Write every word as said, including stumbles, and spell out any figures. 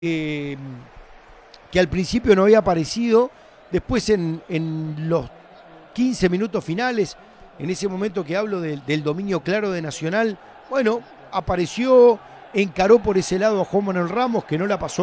eh, que al principio no había aparecido, después en, en los quince minutos finales, en ese momento que hablo del, del dominio claro de Nacional, bueno, apareció, encaró por ese lado a Juan Manuel Ramos, que no la pasó